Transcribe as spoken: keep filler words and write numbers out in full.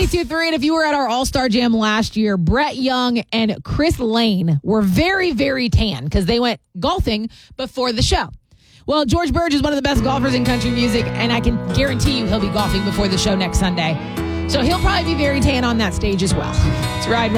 two three, and if you were at our All-Star Jam last year, Brett Young and Chris Lane were very, very tan because they went golfing before the show. Well, George Burge is one of the best golfers in country music, and I can guarantee you he'll be golfing before the show next Sunday. So he'll probably be very tan on that stage as well. It's Ride, Ride.